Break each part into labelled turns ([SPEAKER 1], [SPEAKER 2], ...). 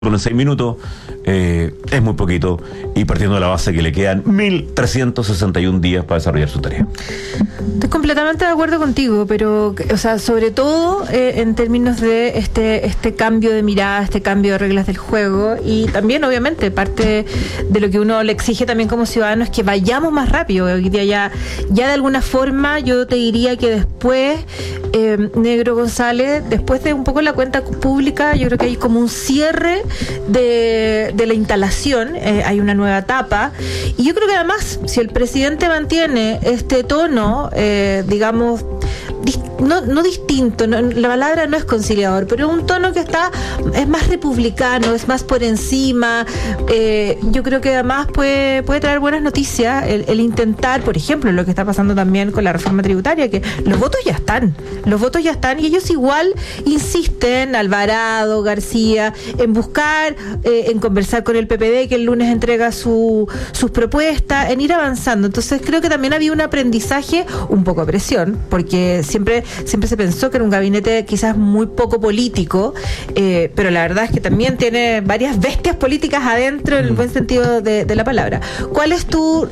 [SPEAKER 1] con 6 minutos, es muy poquito, y partiendo de la base que le quedan 1.361 días para desarrollar su tarea.
[SPEAKER 2] Estoy completamente de acuerdo contigo, pero, o sea, sobre todo en términos de este cambio de mirada, este cambio de reglas del juego, y también, obviamente, parte de lo que uno le exige también como ciudadano es que vayamos más rápido. Hoy día ya de alguna forma, yo te diría que después, Negro González, después de un poco la cuenta pública, yo creo que hay como un cierre de la instalación, hay una nueva etapa, y yo creo que además, si el presidente mantiene este tono, digamos, no distinto, la palabra no es conciliador, pero un tono que es más republicano, es más por encima, yo creo que además puede traer buenas noticias el intentar, por ejemplo, lo que está pasando también con la reforma tributaria, que los votos ya están, y ellos igual insisten, Alvarado, García, en buscar, en conversar con el PPD, que el lunes entrega sus propuestas, en ir avanzando. Entonces creo que también había un aprendizaje, un poco de presión, porque siempre se pensó que era un gabinete quizás muy poco político, pero la verdad es que también tiene varias bestias políticas adentro, en el buen sentido de la palabra. ¿Cuál es tu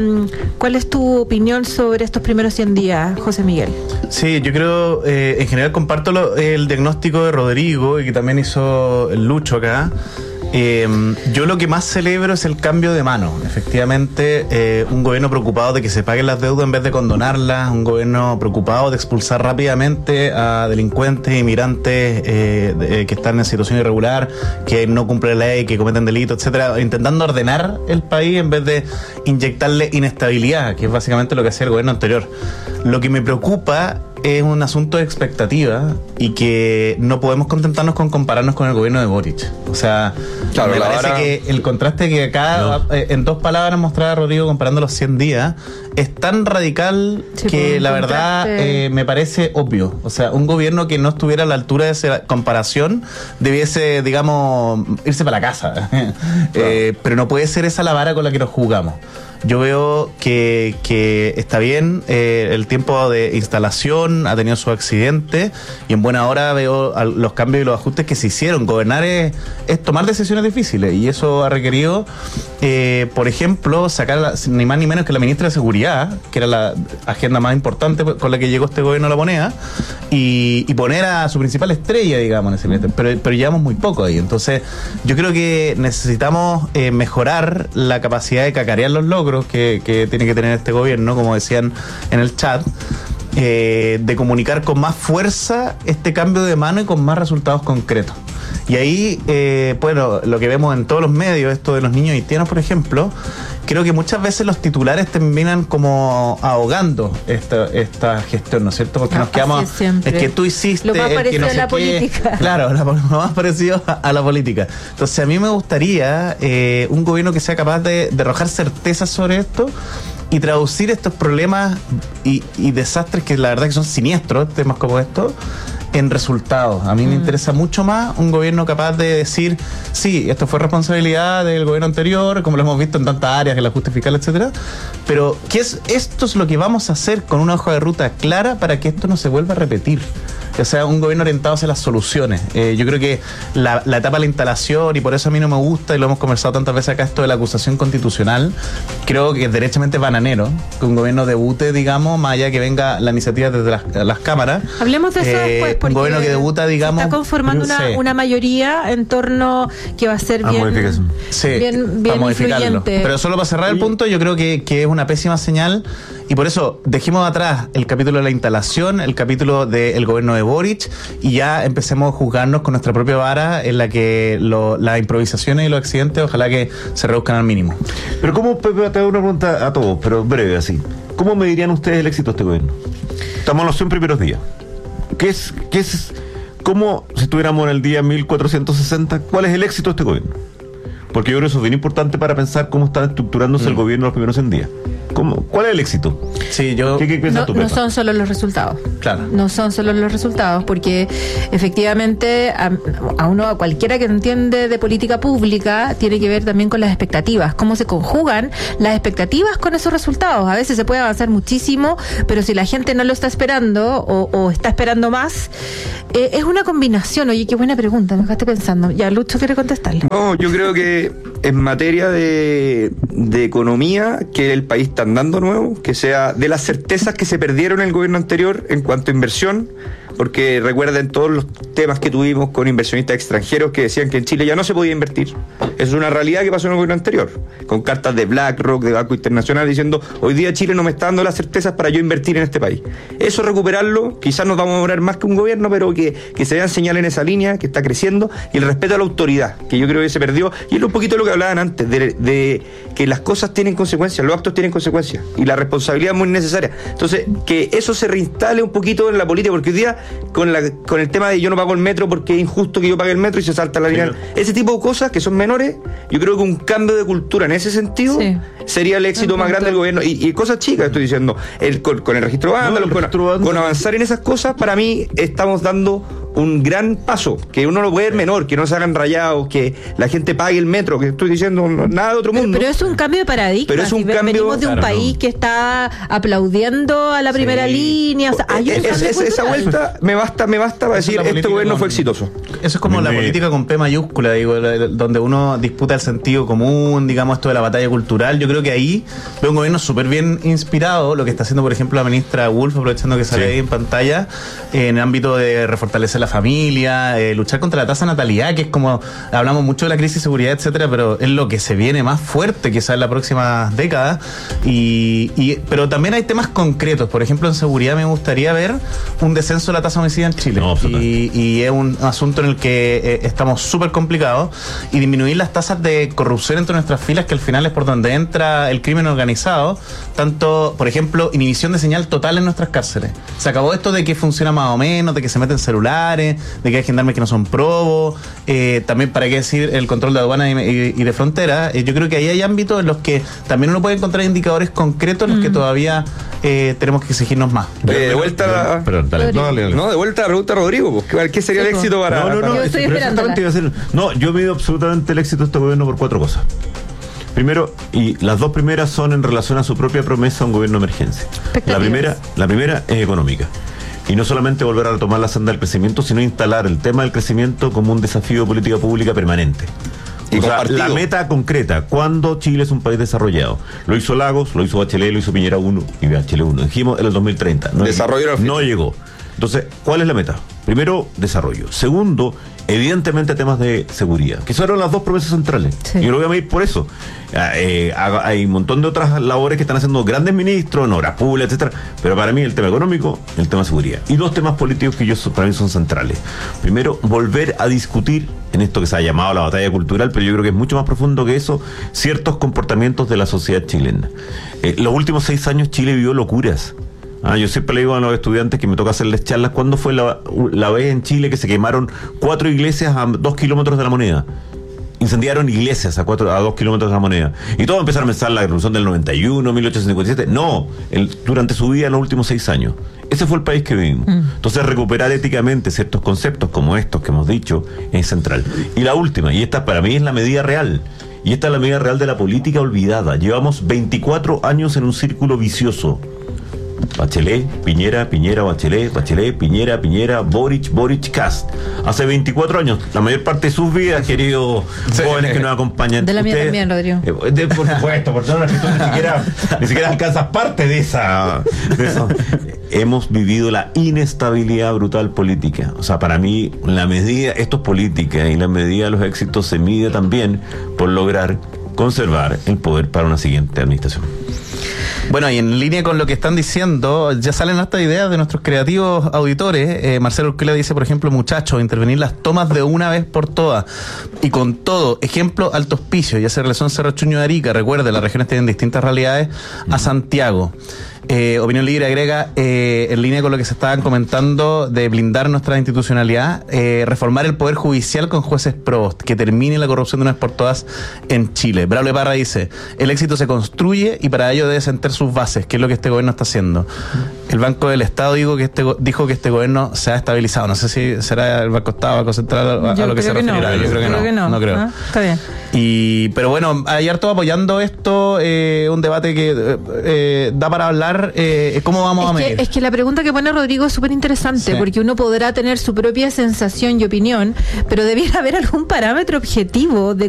[SPEAKER 2] opinión sobre estos primeros 100 días, José Miguel?
[SPEAKER 3] Sí, yo creo, en general comparto el diagnóstico de Rodrigo, y que también hizo el Lucho acá. Yo lo que más celebro es el cambio de mano. Efectivamente, un gobierno preocupado de que se paguen las deudas en vez de condonarlas, un gobierno preocupado de expulsar rápidamente a delincuentes, inmigrantes que están en situación irregular, que no cumplen la ley, que cometen delitos, etcétera, intentando ordenar el país en vez de inyectarle inestabilidad, que es básicamente lo que hacía el gobierno anterior. Lo que me preocupa es un asunto de expectativa, y que no podemos contentarnos con compararnos con el gobierno de Boric. O sea, claro, me parece que el contraste que acá en 2 palabras mostraba Rodrigo comparando los 100 días es tan radical, sí, que la verdad me parece obvio. O sea, un gobierno que no estuviera a la altura de esa comparación debiese, digamos, irse para la casa. Pero no puede ser esa la vara con la que nos jugamos. Yo veo que está bien, el tiempo de instalación ha tenido su accidente, y en buena hora veo los cambios y los ajustes que se hicieron. Gobernar es tomar decisiones difíciles, y eso ha requerido, por ejemplo, sacar ni más ni menos que la ministra de Seguridad, que era la agenda más importante con la que llegó este gobierno a la moneda, y poner a su principal estrella, digamos, en ese momento. Pero llevamos muy poco ahí. Entonces, yo creo que necesitamos mejorar la capacidad de cacarear los logros que tiene que tener este gobierno, como decían en el chat, de comunicar con más fuerza este cambio de mano y con más resultados concretos. Y ahí, bueno, lo que vemos en todos los medios, esto de los niños haitianos, por ejemplo, creo que muchas veces los titulares terminan como ahogando esta gestión, ¿no es cierto? Porque nos quedamos, es que tú hiciste,
[SPEAKER 2] lo más parecido
[SPEAKER 3] no
[SPEAKER 2] a la política.
[SPEAKER 3] Claro, lo más parecido a la política. Entonces, a mí me gustaría un gobierno que sea capaz de arrojar certezas sobre esto y traducir estos problemas y desastres que la verdad que son siniestros, temas como estos, en resultados. A mí me interesa mucho más un gobierno capaz de decir, sí, esto fue responsabilidad del gobierno anterior, como lo hemos visto en tantas áreas, el ajuste fiscal, etcétera, pero esto es lo que vamos a hacer, con una hoja de ruta clara para que esto no se vuelva a repetir. O sea, un gobierno orientado hacia las soluciones. Yo creo que la etapa de la instalación, y por eso a mí no me gusta, y lo hemos conversado tantas veces acá, esto de la acusación constitucional, creo que es derechamente bananero que un gobierno debute, digamos, más allá de que venga la iniciativa desde las cámaras.
[SPEAKER 2] Hablemos de eso después, porque
[SPEAKER 3] un gobierno que debuta, digamos,
[SPEAKER 2] está conformando una mayoría en torno que va a ser bien influyente.
[SPEAKER 3] Pero solo para cerrar el punto, yo creo que es una pésima señal, y por eso dejemos atrás el capítulo de la instalación, el capítulo del gobierno de Boric, y ya empecemos a juzgarnos con nuestra propia vara, en la que las improvisaciones y los accidentes ojalá que se reduzcan al mínimo.
[SPEAKER 1] Pero ¿cómo, Pepe, te hago una pregunta a todos, pero breve así? ¿Cómo medirían ustedes el éxito de este gobierno? Estamos en los 100 primeros días. ¿Qué es cómo, si estuviéramos en el día 1460, cuál es el éxito de este gobierno? Porque yo creo que eso es bien importante para pensar cómo está estructurándose el gobierno los primeros 100 días. ¿Cuál es el éxito?
[SPEAKER 3] Sí,
[SPEAKER 1] ¿Qué piensas tú, Pepa?
[SPEAKER 2] No son solo los resultados.
[SPEAKER 3] Claro.
[SPEAKER 2] No son solo los resultados, porque efectivamente a cualquiera que entiende de política pública tiene que ver también con las expectativas, cómo se conjugan las expectativas con esos resultados. A veces se puede avanzar muchísimo, pero si la gente no lo está esperando o está esperando más, es una combinación. Oye, qué buena pregunta, me dejaste pensando. Ya, Lucho quiere contestarle.
[SPEAKER 4] No, yo creo que en materia de economía, que el país está andando nuevo, que sea de las certezas que se perdieron en el gobierno anterior en cuanto a inversión, porque recuerden todos los temas que tuvimos con inversionistas extranjeros que decían que en Chile ya no se podía invertir. Es una realidad que pasó en el gobierno anterior, con cartas de BlackRock, de Banco Internacional, diciendo, hoy día Chile no me está dando las certezas para yo invertir en este país. Eso recuperarlo, quizás nos vamos a demorar más que un gobierno, pero que se vean señales en esa línea, que está creciendo, y el respeto a la autoridad, que yo creo que se perdió, y es un poquito lo que hablaban antes, de que las cosas tienen consecuencias, los actos tienen consecuencias, y la responsabilidad es muy necesaria. Entonces, que eso se reinstale un poquito en la política, porque hoy día, con el tema de yo no pago el metro porque es injusto que yo pague el metro y se salta la línea, ese tipo de cosas que son menores, yo creo que un cambio de cultura en ese sentido sería el éxito más grande del gobierno, y cosas chicas estoy diciendo, con el registro vándalo, con avanzar en esas cosas, para mí estamos dando un gran paso, que uno lo puede ver menor, que no se hagan rayados, que la gente pague el metro, que estoy diciendo nada de otro mundo.
[SPEAKER 2] Pero es un cambio de paradigma.
[SPEAKER 4] Pero es un cambio,
[SPEAKER 2] venimos de un país que está aplaudiendo a la primera línea. O sea, hay
[SPEAKER 4] esa vuelta me basta para decir este gobierno fue exitoso.
[SPEAKER 3] Eso es como la política con P mayúscula, digo, donde uno disputa el sentido común, digamos, esto de la batalla cultural. Yo creo que ahí veo un gobierno súper bien inspirado, lo que está haciendo, por ejemplo, la ministra Wolf, aprovechando que sale ahí en pantalla, en el ámbito de refortalecer la familia, luchar contra la tasa de natalidad, que es como, hablamos mucho de la crisis de seguridad, etcétera, pero es lo que se viene más fuerte quizás en la próxima década, pero también hay temas concretos. Por ejemplo, en seguridad me gustaría ver un descenso de la tasa de homicidio en Chile, y es un asunto en el que estamos súper complicados, y disminuir las tasas de corrupción entre nuestras filas, que al final es por donde entra el crimen organizado. Tanto, por ejemplo, inhibición de señal total en nuestras cárceles. Se acabó esto de que funciona más o menos, de que se meten celulares, de que hay gendarmes que no son probos, también, para qué decir, el control de aduana y de frontera. Yo creo que ahí hay ámbitos en los que también uno puede encontrar indicadores concretos en los que todavía tenemos que exigirnos más.
[SPEAKER 4] De vuelta de vuelta a la pregunta de Rodrigo, ¿qué sería el éxito para...?
[SPEAKER 2] Yo estoy esperando.
[SPEAKER 1] Yo mido absolutamente el éxito de este gobierno por 4 cosas. Primero, y las 2 primeras son en relación a su propia promesa a un gobierno de emergencia. La primera es económica. Y no solamente volver a retomar la senda del crecimiento, sino instalar el tema del crecimiento como un desafío de política pública permanente. O sea, la meta concreta, ¿cuándo Chile es un país desarrollado? Lo hizo Lagos, lo hizo Bachelet, lo hizo Piñera 1 y Bachelet 1. Dijimos en el 2030. No llegó. Entonces, ¿cuál es la meta? Primero, desarrollo. Segundo, evidentemente temas de seguridad, que fueron las 2 promesas centrales. Sí. Yo lo voy a medir por eso. Hay un montón de otras labores que están haciendo grandes ministros, en obras públicas, etcétera. Pero para mí el tema económico, el tema de seguridad. Y 2 temas políticos que para mí son centrales. Primero, volver a discutir en esto que se ha llamado la batalla cultural, pero yo creo que es mucho más profundo que eso, ciertos comportamientos de la sociedad chilena. Los últimos 6 años Chile vivió locuras. Yo siempre le digo a los estudiantes que me toca hacerles charlas, ¿cuándo fue la vez en Chile que se quemaron 4 iglesias a 2 kilómetros de la Moneda? Incendiaron iglesias a 2 kilómetros de la Moneda. Y todos empezaron a pensar la revolución del 91, 1857. No, durante su vida en los últimos 6 años. Ese fue el país que vivimos. Entonces, recuperar éticamente ciertos conceptos como estos que hemos dicho es central. Y la última, y esta para mí es la medida real, y esta es la medida real de la política olvidada. Llevamos 24 años en un círculo vicioso. Bachelet, Piñera, Piñera, Bachelet, Bachelet, Piñera, Piñera, Boric, Kast. Hace 24 años, la mayor parte de sus vidas, queridos jóvenes que nos acompañan.
[SPEAKER 2] De la mía también, Rodrigo.
[SPEAKER 1] Por supuesto, por todo, ni siquiera alcanzas parte de eso. Hemos vivido la inestabilidad brutal política. O sea, para mí, esto es política, y la medida de los éxitos se mide también por lograr conservar el poder para una siguiente administración.
[SPEAKER 3] Bueno, y en línea con lo que están diciendo, ya salen estas ideas de nuestros creativos auditores. Marcelo Urquela dice, por ejemplo, muchachos, intervenir las tomas de una vez por todas y con todo. Ejemplo, Alto Hospicio, ya se realizó en Cerro Chuño de Arica. Recuerde, las regiones tienen distintas realidades, a Santiago. Opinión Libre agrega, en línea con lo que se estaban comentando, de blindar nuestra institucionalidad, reformar el Poder Judicial con jueces probos, que termine la corrupción de una vez por todas en Chile. Braulio Parra dice, el éxito se construye y para ello debe sentar sus bases, que es lo que este gobierno está haciendo. El Banco del Estado dijo que este gobierno se ha estabilizado. No sé si será el Banco Estado, Banco Central, a lo que se refiere.
[SPEAKER 2] Yo creo que no.
[SPEAKER 3] No creo.
[SPEAKER 2] Está bien.
[SPEAKER 3] Pero bueno, hay harto apoyando esto, un debate que da para hablar. ¿Cómo vamos a medir?
[SPEAKER 2] Es que la pregunta que pone Rodrigo es súper interesante, porque uno podrá tener su propia sensación y opinión, pero debiera haber algún parámetro objetivo de